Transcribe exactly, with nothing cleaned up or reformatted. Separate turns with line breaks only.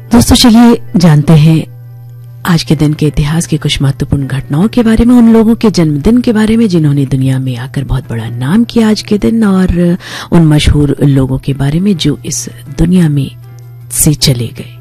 दोस्तों चलिए जानते हैं आज के दिन के इतिहास की कुछ महत्वपूर्ण घटनाओं के बारे में, उन लोगों के जन्मदिन के बारे में जिन्होंने दुनिया में आकर बहुत बड़ा नाम किया आज के दिन, और उन मशहूर लोगों के बारे में जो इस दुनिया में से चले गए।